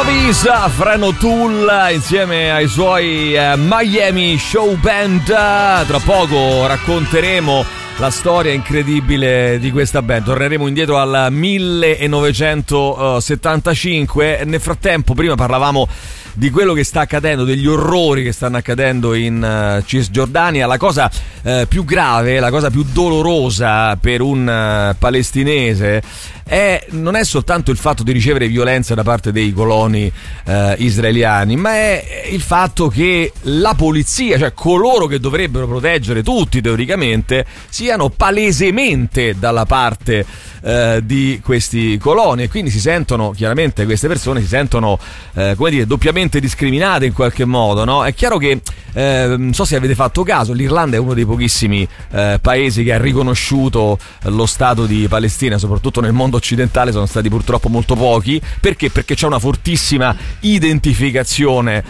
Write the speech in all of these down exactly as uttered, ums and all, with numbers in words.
Travis, Freno Tool insieme ai suoi eh, Miami Show Band. Tra poco racconteremo la storia incredibile di questa band. Torneremo indietro al millenovecentosettantacinque. Nel frattempo, prima parlavamo di quello che sta accadendo, degli orrori che stanno accadendo in uh, Cisgiordania. La cosa uh, più grave, la cosa più dolorosa per un uh, palestinese è, non è soltanto il fatto di ricevere violenza da parte dei coloni uh, israeliani, ma è il fatto che la polizia, cioè coloro che dovrebbero proteggere tutti teoricamente, siano palesemente dalla parte uh, di questi coloni, e quindi si sentono, chiaramente queste persone si sentono uh, come dire, doppiamente discriminate in qualche modo, no? È chiaro che eh, non so se avete fatto caso, l'Irlanda è uno dei pochissimi eh, paesi che ha riconosciuto lo Stato di Palestina, soprattutto nel mondo occidentale sono stati purtroppo molto pochi. Perché? Perché c'è una fortissima identificazione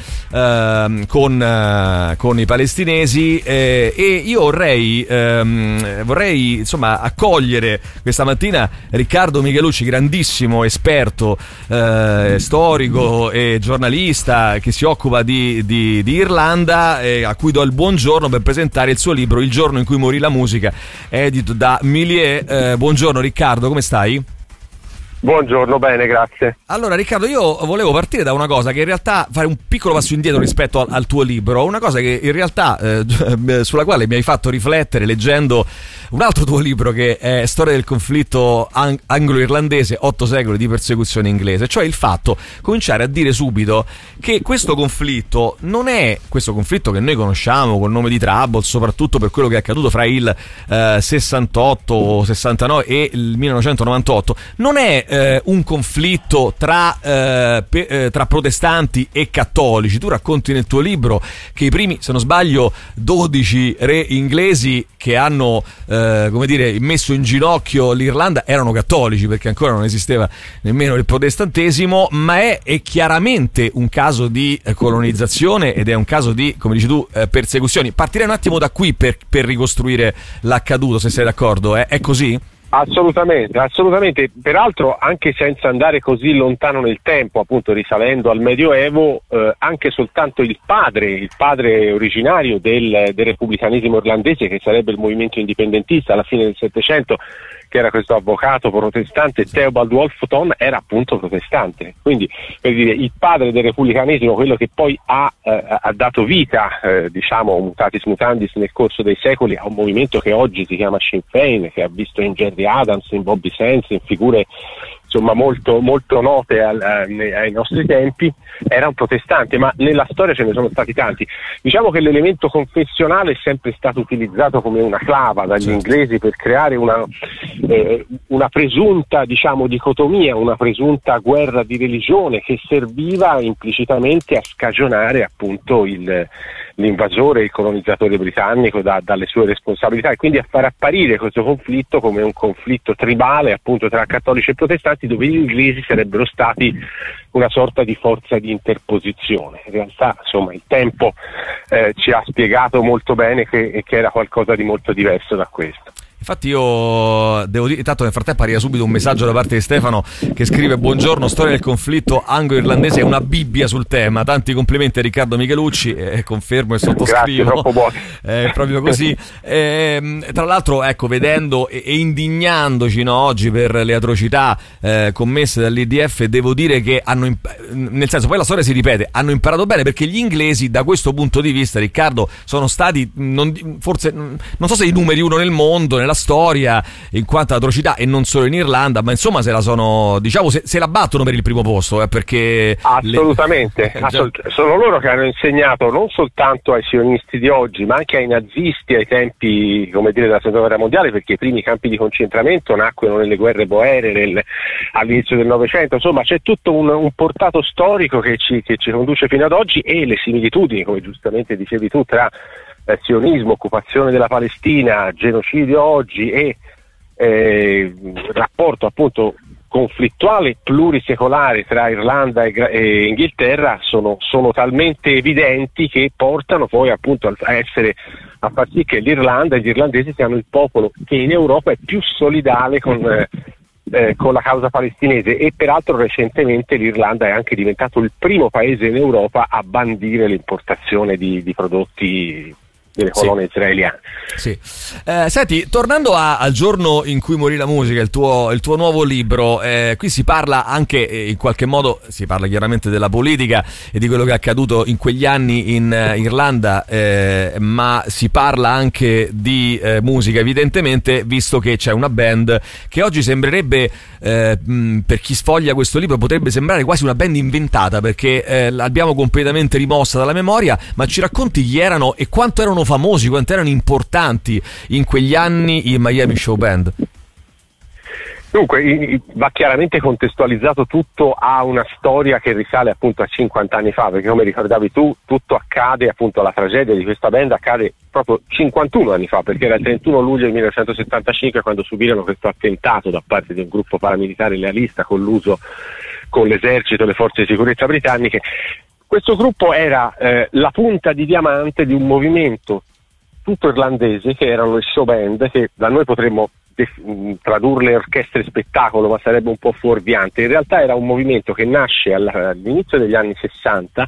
eh, con, eh, con i palestinesi, eh, e io vorrei ehm, vorrei insomma accogliere questa mattina Riccardo Michelucci, grandissimo esperto eh, storico e giornalista che si occupa di, di, di Irlanda, eh, a cui do il buongiorno per presentare il suo libro Il giorno in cui morì la musica, edito da Milieu. Eh, buongiorno Riccardo, come stai? Buongiorno, bene, grazie. Allora Riccardo, io volevo partire da una cosa che in realtà, fare un piccolo passo indietro rispetto al, al tuo libro, una cosa che in realtà eh, sulla quale mi hai fatto riflettere leggendo un altro tuo libro, che è Storia del conflitto ang- anglo-irlandese, otto secoli di persecuzione inglese, cioè il fatto, cominciare a dire subito che questo conflitto non è questo conflitto che noi conosciamo col nome di Trouble, soprattutto per quello che è accaduto fra il eh, sessantotto sessantanove e il millenovecentonovantotto, non è Eh, un conflitto tra, eh, pe, eh, tra protestanti e cattolici. Tu racconti nel tuo libro che i primi, se non sbaglio, dodici re inglesi che hanno eh, come dire, messo in ginocchio l'Irlanda erano cattolici, perché ancora non esisteva nemmeno il protestantesimo, ma è, è chiaramente un caso di colonizzazione ed è un caso di, come dici tu, eh, persecuzioni. Partirei un attimo da qui per, per ricostruire l'accaduto, se sei d'accordo. Eh? È così? Assolutamente, assolutamente. Peraltro, anche senza andare così lontano nel tempo, appunto risalendo al Medioevo, eh, anche soltanto il padre, il padre originario del, del repubblicanesimo irlandese, che sarebbe il movimento indipendentista alla fine del Settecento, che era questo avvocato protestante, Theobald Wolfton, era appunto protestante. Quindi, per dire, il padre del repubblicanesimo, quello che poi ha, eh, ha dato vita, eh, diciamo, mutatis mutandis nel corso dei secoli, a un movimento che oggi si chiama Sinn Féin, che ha visto in Gerry Adams, in Bobby Sands, in figure insomma molto, molto note al, ai, ai nostri tempi, era un protestante, ma nella storia ce ne sono stati tanti. Diciamo che l'elemento confessionale è sempre stato utilizzato come una clava dagli certo. inglesi per creare una, eh, una presunta, diciamo, dicotomia, una presunta guerra di religione che serviva implicitamente a scagionare appunto il, l'invasore, il colonizzatore britannico da, dalle sue responsabilità, e quindi a far apparire questo conflitto come un conflitto tribale appunto tra cattolici e protestanti, dove gli inglesi sarebbero stati una sorta di forza di interposizione. In realtà, insomma, il tempo eh, ci ha spiegato molto bene che, che era qualcosa di molto diverso da questo. Infatti io devo dire, intanto nel frattempo arriva subito un messaggio da parte di Stefano che scrive: buongiorno, storia del conflitto anglo-irlandese è una bibbia sul tema, tanti complimenti a Riccardo Michelucci, eh, confermo e sottoscrivo. Grazie, troppo buono. È proprio così. eh, tra l'altro, ecco, vedendo e, e indignandoci, no, oggi per le atrocità eh, commesse dall'I D F, devo dire che hanno imp- nel senso, poi la storia si ripete, hanno imparato bene, perché gli inglesi da questo punto di vista, Riccardo, sono stati non, forse non so se i numeri uno nel mondo, nella storia, in quanto atrocità, e non solo in Irlanda, ma insomma se la sono, diciamo, se, se la battono per il primo posto, eh, perché assolutamente le... assolut- sono loro che hanno insegnato non soltanto ai sionisti di oggi, ma anche ai nazisti ai tempi, come dire, della seconda guerra mondiale, perché i primi campi di concentramento nacquero nelle guerre boere nel, all'inizio del Novecento. Insomma, c'è tutto un, un portato storico che ci, che ci conduce fino ad oggi, e le similitudini, come giustamente dicevi tu, tra Eh, sionismo, occupazione della Palestina, genocidio oggi e eh, rapporto appunto conflittuale plurisecolare tra Irlanda e, e Inghilterra sono, sono talmente evidenti che portano poi appunto a essere, a far sì che l'Irlanda e gli irlandesi siano il popolo che in Europa è più solidale con eh, eh, con la causa palestinese, e peraltro recentemente l'Irlanda è anche diventato il primo paese in Europa a bandire l'importazione di, di prodotti delle colonie sì. israeliane. Sì. Eh, senti, tornando a, al giorno in cui morì la musica, il tuo, il tuo nuovo libro, eh, qui si parla anche, eh, in qualche modo, si parla chiaramente della politica e di quello che è accaduto in quegli anni in eh, Irlanda, eh, ma si parla anche di eh, musica, evidentemente, visto che c'è una band che oggi sembrerebbe, eh, mh, per chi sfoglia questo libro, potrebbe sembrare quasi una band inventata, perché eh, l'abbiamo completamente rimossa dalla memoria, ma ci racconti chi erano e quanto erano famosi, quanto erano importanti in quegli anni i Miami Show Band? Dunque, va chiaramente contestualizzato tutto a una storia che risale appunto a cinquanta anni fa, perché come ricordavi tu, tutto accade, appunto la tragedia di questa band accade proprio cinquantuno anni fa, perché era il trentuno luglio millenovecentosettantacinque quando subirono questo attentato da parte di un gruppo paramilitare lealista colluso con l'esercito e le forze di sicurezza britanniche. Questo gruppo era eh, la punta di diamante di un movimento tutto irlandese che erano le show band, che da noi potremmo def- tradurle orchestre spettacolo, ma sarebbe un po' fuorviante. In realtà era un movimento che nasce all'inizio degli anni sessanta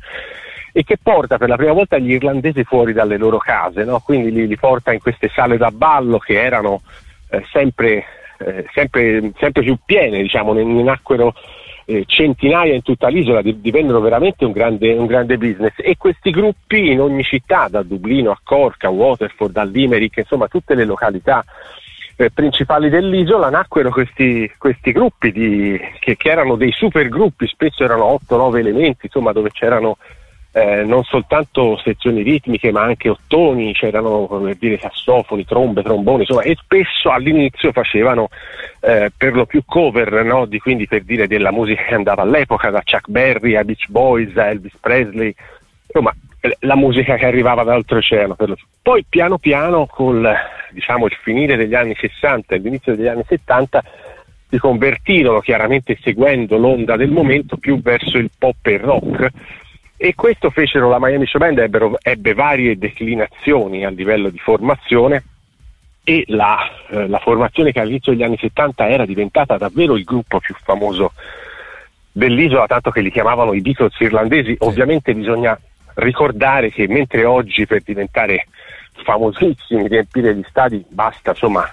e che porta per la prima volta gli irlandesi fuori dalle loro case, no? Quindi li, li porta in queste sale da ballo che erano eh, sempre, eh, sempre, sempre più piene, diciamo, ne, ne nacquero Eh, centinaia in tutta l'isola, divennero veramente un grande, un grande business, e questi gruppi in ogni città, da Dublino a Cork, a Waterford, a Limerick, insomma tutte le località eh, principali dell'isola, nacquero questi, questi gruppi di, che, che erano dei super gruppi, spesso erano otto nove elementi, insomma, dove c'erano eh, non soltanto sezioni ritmiche ma anche ottoni, c'erano per dire sassofoni, trombe, tromboni, insomma, e spesso all'inizio facevano eh, per lo più cover, no? Di, quindi per dire della musica che andava all'epoca, da Chuck Berry a Beach Boys a Elvis Presley, insomma la musica che arrivava dall'oltreoceano per lo più. Poi piano piano col diciamo il finire degli anni sessanta e l'inizio degli anni settanta si convertirono, chiaramente seguendo l'onda del momento, più verso il pop e il rock. E questo fecero la Miami Show Band, ebbero, ebbe varie declinazioni a livello di formazione, e la, eh, la formazione che all'inizio degli anni settanta era diventata davvero il gruppo più famoso dell'isola, tanto che li chiamavano i Beatles irlandesi. Ovviamente bisogna ricordare che mentre oggi per diventare famosissimi, riempire gli stadi, basta insomma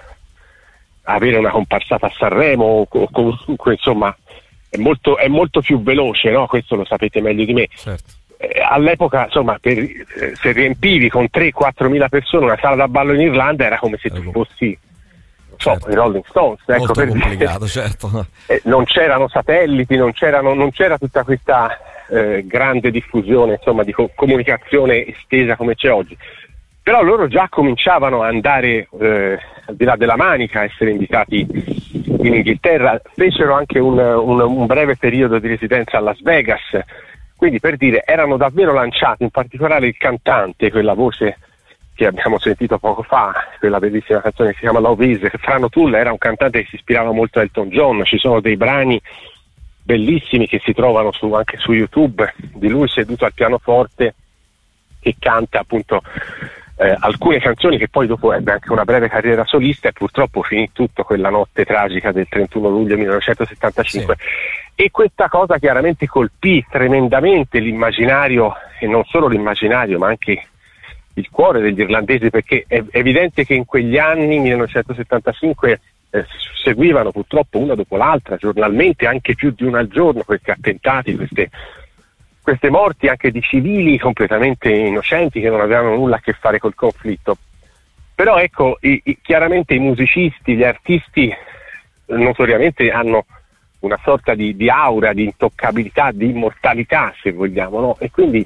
avere una comparsata a Sanremo o comunque insomma è molto, è molto più veloce, no? Questo lo sapete meglio di me. Certo. Eh, all'epoca insomma per, eh, se riempivi con tre quattro mila persone una sala da ballo in Irlanda era come se tu fossi non so, certo. i Rolling Stones, ecco, molto per complicato, dire. certo. Eh, non c'erano satelliti, non, c'erano, non c'era tutta questa eh, grande diffusione insomma di co- comunicazione estesa come c'è oggi, però loro già cominciavano a andare eh, al di là della Manica, a essere invitati in Inghilterra, fecero anche un, un, un breve periodo di residenza a Las Vegas, quindi per dire erano davvero lanciati, in particolare il cantante, quella voce che abbiamo sentito poco fa, quella bellissima canzone che si chiama Love Is, Fran O'Toole era un cantante che si ispirava molto a Elton John, ci sono dei brani bellissimi che si trovano su, anche su YouTube di lui seduto al pianoforte che canta appunto Eh, alcune canzoni, che poi dopo ebbe anche una breve carriera solista e purtroppo finì tutto quella notte tragica del trentuno luglio millenovecentosettantacinque. Sì. E questa cosa chiaramente colpì tremendamente l'immaginario, e non solo l'immaginario ma anche il cuore degli irlandesi, perché è evidente che in quegli anni millenovecentosettantacinque eh, seguivano purtroppo una dopo l'altra giornalmente, anche più di una al giorno, questi attentati, queste queste morti anche di civili completamente innocenti che non avevano nulla a che fare col conflitto. Però ecco, i, i, chiaramente i musicisti, gli artisti notoriamente hanno una sorta di, di aura, di intoccabilità, di immortalità se vogliamo, no? E quindi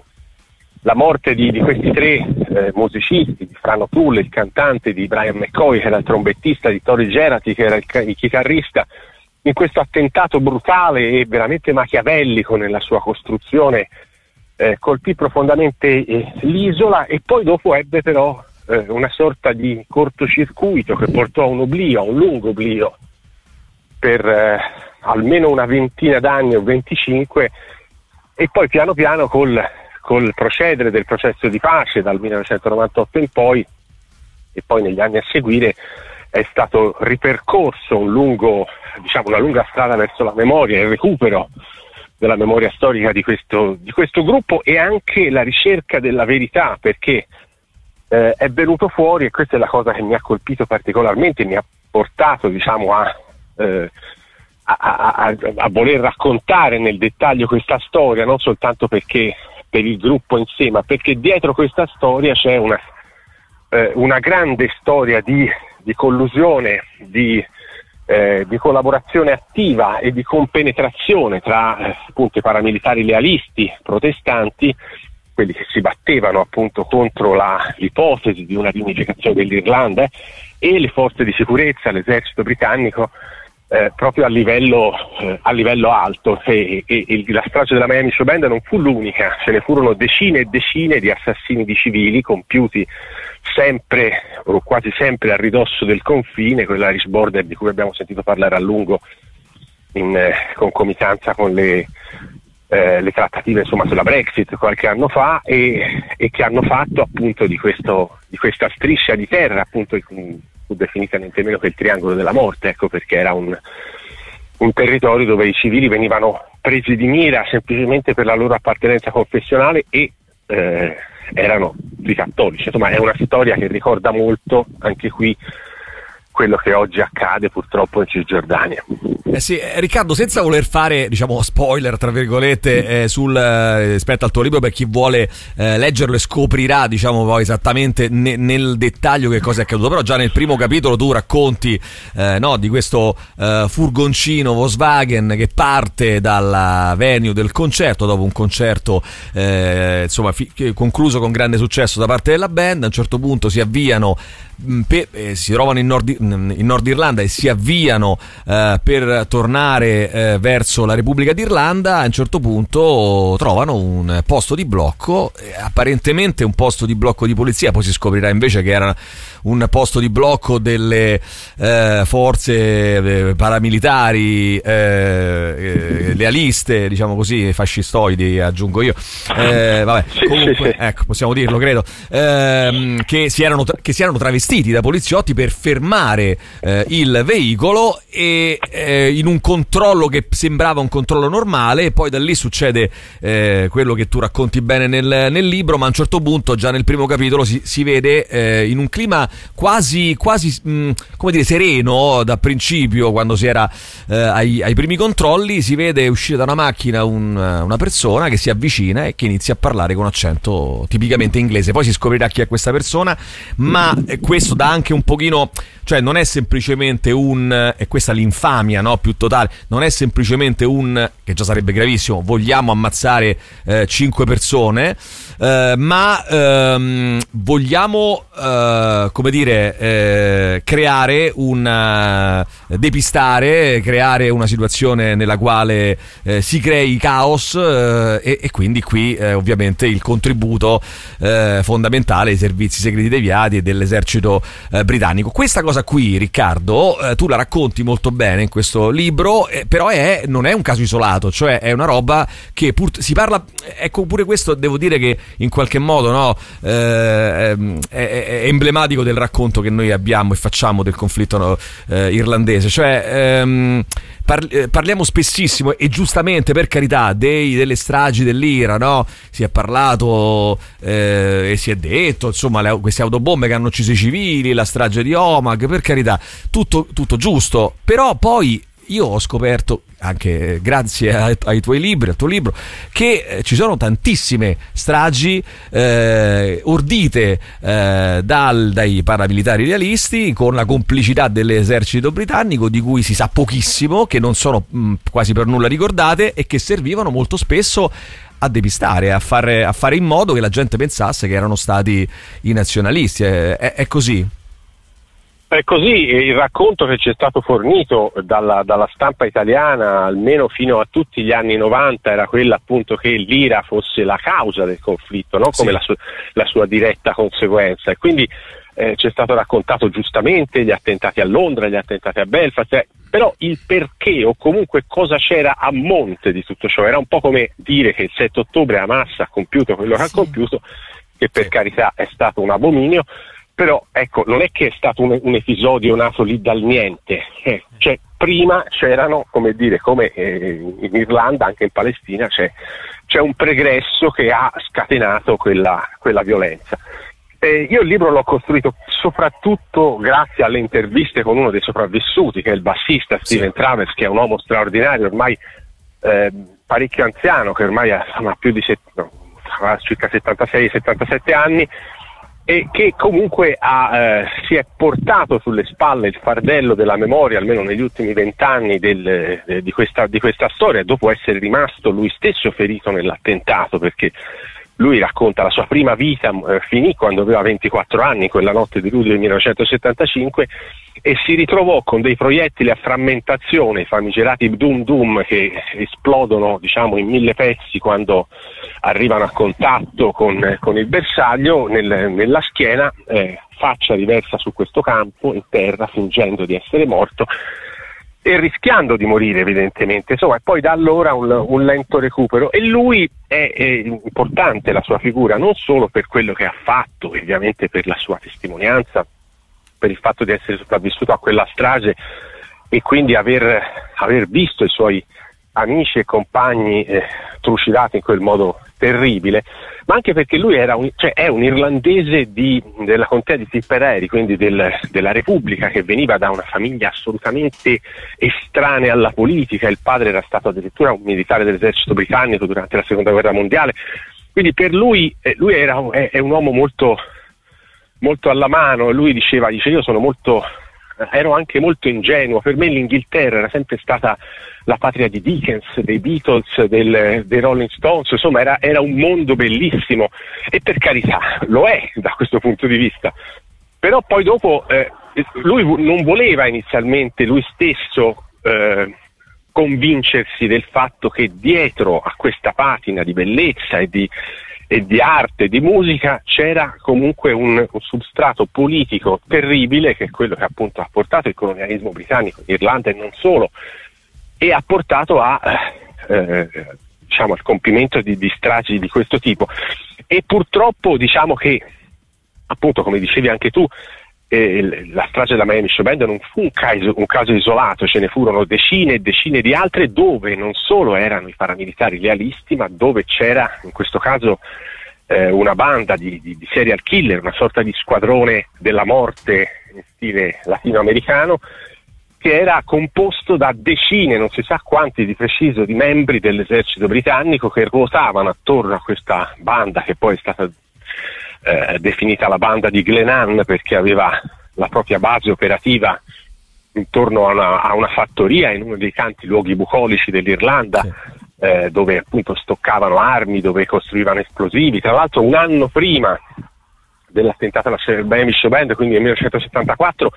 la morte di, di questi tre eh, musicisti, di Fran O'Toole, il cantante, di Brian McCoy che era il trombettista, di Tori Gerati che era il, il chitarrista, in questo attentato brutale e veramente machiavellico nella sua costruzione, eh, colpì profondamente eh, l'isola, e poi dopo ebbe però eh, una sorta di cortocircuito che portò a un oblio, a un lungo oblio per eh, almeno una ventina d'anni o venticinque, e poi piano piano col, col procedere del processo di pace dal millenovecentonovantotto in poi e poi negli anni a seguire è stato ripercorso un lungo, diciamo, una lunga strada verso la memoria, il recupero della memoria storica di questo, di questo gruppo e anche la ricerca della verità, perché eh, è venuto fuori, e questa è la cosa che mi ha colpito particolarmente, mi ha portato, diciamo, a, eh, a, a, a, a voler raccontare nel dettaglio questa storia, non soltanto perché per il gruppo in sé, ma perché dietro questa storia c'è una, eh, una grande storia di, di collusione, di Eh, di collaborazione attiva e di compenetrazione tra eh, appunto i paramilitari lealisti protestanti, quelli che si battevano appunto contro la, l'ipotesi di una riunificazione dell'Irlanda, e le forze di sicurezza, l'esercito britannico, eh, proprio a livello, eh, a livello alto. E, e, e la strage della Miami Show Band non fu l'unica, ce ne furono decine e decine di assassini di civili compiuti sempre o quasi sempre a ridosso del confine, quella Irish Border di cui abbiamo sentito parlare a lungo in eh, concomitanza con le, eh, le trattative, insomma, sulla Brexit qualche anno fa, e, e che hanno fatto appunto di, questo, di questa striscia di terra, appunto fu definita niente meno che il triangolo della morte, ecco, perché era un, un territorio dove i civili venivano presi di mira semplicemente per la loro appartenenza confessionale e eh, erano i cattolici. Insomma, è una storia che ricorda molto anche qui quello che oggi accade purtroppo in Cisgiordania. Eh sì, eh, Riccardo, senza voler fare, diciamo, spoiler tra virgolette eh, sul eh, rispetto al tuo libro, per chi vuole eh, leggerlo e scoprirà, diciamo, poi esattamente ne, nel dettaglio che cosa è accaduto, però già nel primo capitolo tu racconti eh, no, di questo eh, furgoncino Volkswagen che parte dalla venue del concerto, dopo un concerto eh, insomma fi- concluso con grande successo da parte della band. A un certo punto si avviano Per, eh, si trovano in Nord, in Nord Irlanda e si avviano eh, per tornare eh, verso la Repubblica d'Irlanda. A un certo punto trovano un posto di blocco, eh, apparentemente un posto di blocco di polizia, poi si scoprirà invece che era un posto di blocco delle eh, forze eh, paramilitari eh, eh, lealiste, diciamo così, fascistoidi aggiungo io, eh, vabbè, comunque ecco, possiamo dirlo, credo, eh, che si erano che si erano travestiti da poliziotti per fermare eh, il veicolo, e eh, in un controllo che sembrava un controllo normale, e poi da lì succede eh, quello che tu racconti bene nel, nel libro, ma a un certo punto già nel primo capitolo si, si vede eh, in un clima quasi quasi mh, come dire sereno da principio, quando si era eh, ai, ai primi controlli, si vede uscire da una macchina un, una persona che si avvicina e che inizia a parlare con accento tipicamente inglese. Poi si scoprirà chi è questa persona, ma eh, questo dà anche un pochino, cioè non è semplicemente un, e questa è l'infamia, no, più totale, non è semplicemente un, che già sarebbe gravissimo, vogliamo ammazzare eh, cinque persone, eh, ma ehm, vogliamo eh, come dire eh, creare una, depistare, creare una situazione nella quale eh, si crei caos, eh, e, e quindi qui eh, ovviamente il contributo eh, fondamentale dei servizi segreti deviati e dell'esercito eh, britannico. Questa cosa qui, Riccardo, eh, tu la racconti molto bene in questo libro, eh, però è, non è un caso isolato, cioè è una roba che pur, si parla, ecco, pure questo devo dire che in qualche modo, no, eh, è, è emblematico del racconto che noi abbiamo e facciamo del conflitto, no, eh, irlandese, cioè ehm, Parli, parliamo spessissimo, e giustamente, per carità, dei, delle stragi dell'Ira, no? Si è parlato eh, e si è detto, insomma, le, queste autobombe che hanno ucciso i civili, la strage di Omagh, per carità, tutto, tutto giusto, però poi io ho scoperto, anche grazie ai, ai tuoi libri, al tuo libro, che eh, ci sono tantissime stragi eh, ordite eh, dal, dai paramilitari realisti, con la complicità dell'esercito britannico, di cui si sa pochissimo, che non sono mh, quasi per nulla ricordate, e che servivano molto spesso a depistare, a fare, a fare in modo che la gente pensasse che erano stati i nazionalisti. È, è, è così? È così, il racconto che ci è stato fornito dalla, dalla stampa italiana, almeno fino a tutti gli anni novanta, era quella appunto che l'Ira fosse la causa del conflitto, no? Come sì. la, su, la sua diretta conseguenza, e quindi eh, ci è stato raccontato giustamente gli attentati a Londra, gli attentati a Belfast, eh, però il perché, o comunque cosa c'era a monte di tutto ciò, era un po' come dire che il sette ottobre Hamas ha compiuto quello che sì. ha compiuto, che per sì. carità è stato un abominio, però ecco, non è che è stato un, un episodio nato lì dal niente, eh, cioè prima c'erano, come dire, come eh, in Irlanda, anche in Palestina c'è, c'è un pregresso che ha scatenato quella, quella violenza. Eh, io il libro l'ho costruito soprattutto grazie alle interviste con uno dei sopravvissuti, che è il bassista Steven sì. Travers, che è un uomo straordinario, ormai eh, parecchio anziano, che ormai ha, ha più di set, no, ha circa settantasei settantasette anni, e che comunque ha, eh, si è portato sulle spalle il fardello della memoria, almeno negli ultimi vent'anni, del, eh, di, questa, di questa storia, dopo essere rimasto lui stesso ferito nell'attentato, perché lui racconta la sua prima vita, eh, finì quando aveva ventiquattro anni, quella notte di luglio del millenovecentosettantacinque, e si ritrovò con dei proiettili a frammentazione, i famigerati Dum Dum, che esplodono, diciamo, in mille pezzi quando arrivano a contatto con, con il bersaglio, nel, nella schiena, eh, faccia riversa su questo campo, in terra, fingendo di essere morto e rischiando di morire evidentemente. Insomma, poi da allora un, un lento recupero, e lui è, è importante, la sua figura, non solo per quello che ha fatto, ovviamente per la sua testimonianza, per il fatto di essere sopravvissuto a quella strage e quindi aver, aver visto i suoi amici e compagni eh, trucidati in quel modo terribile, ma anche perché lui era un, cioè è un irlandese di, della contea di Tipperary, quindi del, della Repubblica, che veniva da una famiglia assolutamente estranea alla politica. Il padre era stato addirittura un militare dell'esercito britannico durante la seconda guerra mondiale, quindi per lui, eh, lui era un, è, è un uomo molto, molto alla mano. Lui diceva, dice io sono molto, ero anche molto ingenuo, per me l'Inghilterra era sempre stata la patria di Dickens, dei Beatles, del, dei Rolling Stones, insomma era, era un mondo bellissimo, e per carità lo è da questo punto di vista, però poi dopo eh, lui non voleva inizialmente lui stesso eh, convincersi del fatto che dietro a questa patina di bellezza e di, e di arte, di musica, c'era comunque un, un substrato politico terribile, che è quello che appunto ha portato il colonialismo britannico in Irlanda e non solo, e ha portato a, eh, diciamo, al compimento di, di stragi di questo tipo. E purtroppo diciamo che, appunto, come dicevi anche tu, eh, la strage della Miami Show Band non fu un caso, un caso isolato, ce ne furono decine e decine di altre dove non solo erano i paramilitari lealisti, ma dove c'era in questo caso eh, una banda di, di, di serial killer, una sorta di squadrone della morte in stile latinoamericano, che era composto da decine, non si sa quanti di preciso, di membri dell'esercito britannico che ruotavano attorno a questa banda, che poi è stata eh, definita la banda di Glenann, perché aveva la propria base operativa intorno a una, a una fattoria in uno dei tanti luoghi bucolici dell'Irlanda, sì. eh, dove appunto stoccavano armi, dove costruivano esplosivi. Tra l'altro un anno prima dell'attentato alla Miami Show Band, quindi nel millenovecentosettantaquattro,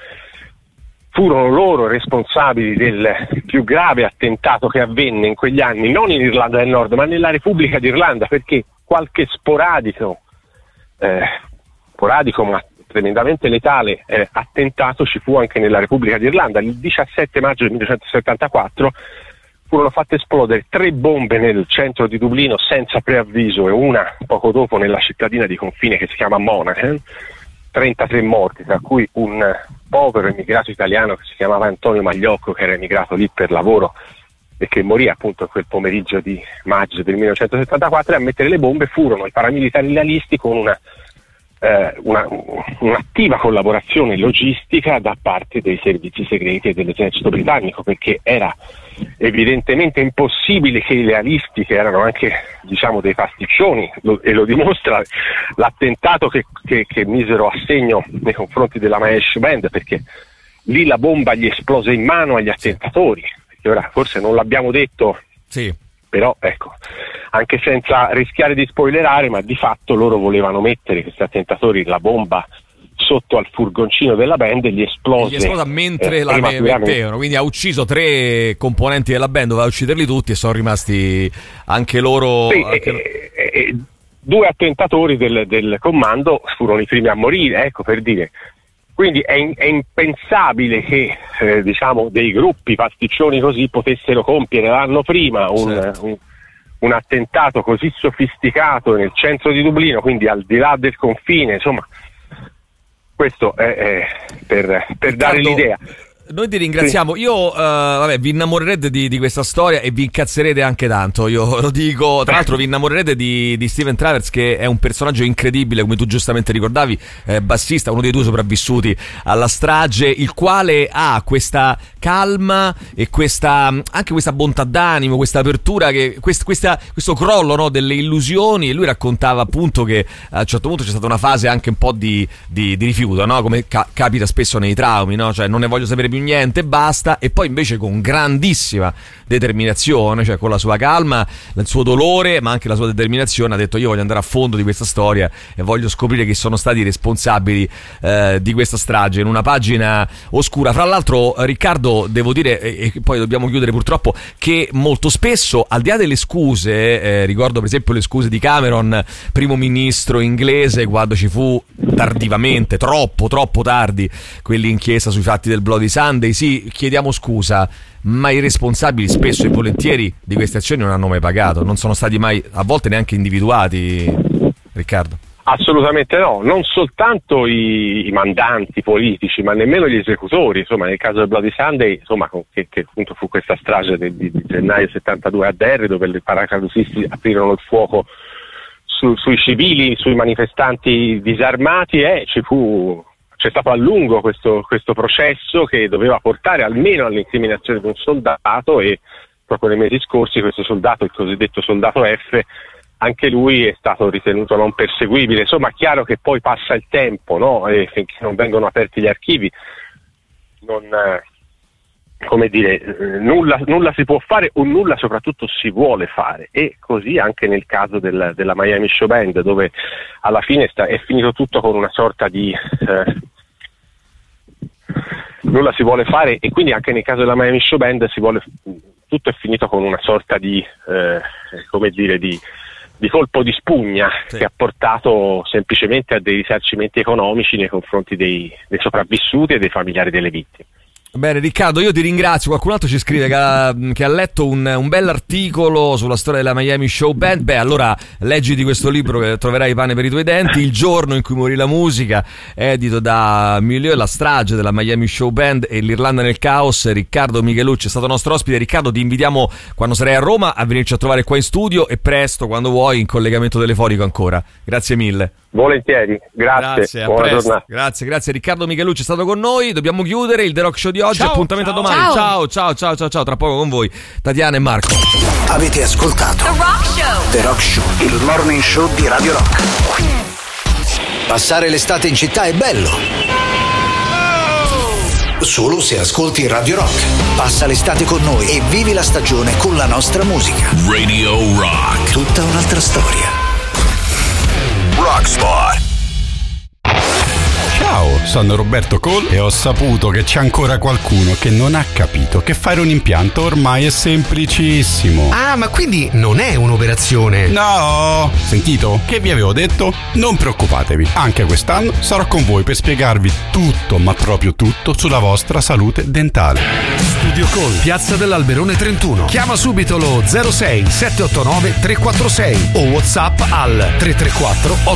furono loro responsabili del più grave attentato che avvenne in quegli anni, non in Irlanda del Nord, ma nella Repubblica d'Irlanda, perché qualche sporadico, eh, sporadico ma tremendamente letale eh, attentato ci fu anche nella Repubblica d'Irlanda. Il diciassette maggio del millenovecentosettantaquattro furono fatte esplodere tre bombe nel centro di Dublino senza preavviso, e una poco dopo nella cittadina di confine che si chiama Monaghan. trentatré morti, tra cui un povero emigrato italiano che si chiamava Antonio Magliocco, che era emigrato lì per lavoro e che morì appunto quel pomeriggio di maggio del millenovecentosettantaquattro. E a mettere le bombe furono i paramilitari lealisti, con una, eh, una, un'attiva collaborazione logistica da parte dei servizi segreti e dell'esercito britannico, perché era evidentemente impossibile che i lealisti, che erano anche, diciamo, dei pasticcioni, lo, e lo dimostra l'attentato che, che, che misero a segno nei confronti della Miami Show Band, perché lì la bomba gli esplose in mano agli attentatori. Perché ora forse non l'abbiamo detto, sì. Però ecco, anche senza rischiare di spoilerare, ma di fatto loro volevano mettere, questi attentatori, la bomba sotto al furgoncino della band e gli esplose, gli esplosa mentre eh, la mettevano, quindi ha ucciso tre componenti della band, doveva ucciderli tutti e sono rimasti anche loro, sì, anche... Eh, eh, eh, due attentatori del, del comando furono i primi a morire, ecco, per dire. Quindi è, in, è impensabile che eh, diciamo dei gruppi pasticcioni così potessero compiere l'anno prima un, certo. un, un attentato così sofisticato nel centro di Dublino, quindi al di là del confine, insomma. questo è, è per, per Riccardo, dare l'idea. Noi ti ringraziamo. Sì. Io uh, vabbè, vi innamorerete di, di questa storia e vi incazzerete anche tanto. Io lo dico. Tra l'altro, vi innamorerete di, di Steven Travers, che è un personaggio incredibile, come tu giustamente ricordavi, eh, bassista, uno dei due sopravvissuti alla strage, il quale ha questa calma e questa anche questa bontà d'animo, questa apertura, che quest, questa, questo crollo, no, delle illusioni. E lui raccontava appunto che a un certo punto c'è stata una fase anche un po' di, di, di rifiuto, no? Come ca- capita spesso nei traumi, no? Cioè non ne voglio sapere più niente, basta. E poi invece con grandissima determinazione, cioè con la sua calma, il suo dolore, ma anche la sua determinazione, ha detto: io voglio andare a fondo di questa storia e voglio scoprire chi sono stati i responsabili eh, di questa strage, in una pagina oscura. Fra l'altro, Riccardo, devo dire, e, e poi dobbiamo chiudere purtroppo, che molto spesso, al di là delle scuse, eh, ricordo per esempio le scuse di Cameron, primo ministro inglese, quando ci fu tardivamente, troppo troppo tardi, quell'inchiesta sui fatti del Bloody Sunday, sì, chiediamo scusa, ma i responsabili spesso e volentieri di queste azioni non hanno mai pagato, non sono stati mai, a volte, neanche individuati, Riccardo. Assolutamente no, non soltanto i, i mandanti politici, ma nemmeno gli esecutori. Insomma, nel caso del Bloody Sunday, insomma, che, che appunto fu questa strage di, di, di gennaio settantadue a Derry, dove i paracadutisti aprirono il fuoco su, sui civili, sui manifestanti disarmati, e ci fu c'è stato a lungo questo, questo processo che doveva portare almeno all'incriminazione di un soldato, e proprio nei mesi scorsi questo soldato, il cosiddetto soldato F, anche lui è stato ritenuto non perseguibile. Insomma, è chiaro che poi passa il tempo, no? E finché non vengono aperti gli archivi, non, eh, come dire, eh, nulla, nulla si può fare, o nulla soprattutto si vuole fare. E così anche nel caso del, della Miami Show Band, dove alla fine sta, è finito tutto con una sorta di eh, nulla si vuole fare, e quindi anche nel caso della Miami Show Band si vuole, tutto è finito con una sorta di eh, come dire di di colpo di spugna, sì, che ha portato semplicemente a dei risarcimenti economici nei confronti dei, dei sopravvissuti e dei familiari delle vittime. Bene, Riccardo, io ti ringrazio. Qualcun altro ci scrive che ha, che ha letto un, un bell'articolo sulla storia della Miami Show Band. Beh, allora leggiti questo libro che troverai pane per i tuoi denti, Il giorno in cui morì la musica, edito da Milieu, la strage della Miami Show Band e l'Irlanda nel caos. Riccardo Michelucci è stato nostro ospite. Riccardo, ti invitiamo, quando sarai a Roma, a venirci a trovare qua in studio, e presto, quando vuoi, in collegamento telefonico ancora. Grazie mille. Volentieri, grazie, grazie, buona giornata. Grazie, grazie. Riccardo Michelucci è stato con noi. Dobbiamo chiudere il The Rock Show di oggi. Ciao, appuntamento ciao. a domani. Ciao. ciao, ciao, ciao, ciao, ciao. Tra poco con voi Tatiana e Marco. Avete ascoltato The Rock Show. The Rock Show, il morning show di Radio Rock. Passare l'estate in città è bello, solo se ascolti Radio Rock. Passa l'estate con noi e vivi la stagione con la nostra musica. Radio Rock. Tutta un'altra storia. Rockspot. Ciao, sono Roberto Cole e ho saputo che c'è ancora qualcuno che non ha capito che fare un impianto ormai è semplicissimo. Ah, ma quindi non è un'operazione? No, sentito? Che vi avevo detto? Non preoccupatevi, anche quest'anno sarò con voi per spiegarvi tutto, ma proprio tutto, sulla vostra salute dentale. Studio Cole, Piazza dell'Alberone trentuno. Chiama subito lo zero sei sette otto nove tre quattro sei o WhatsApp al tre tre quattro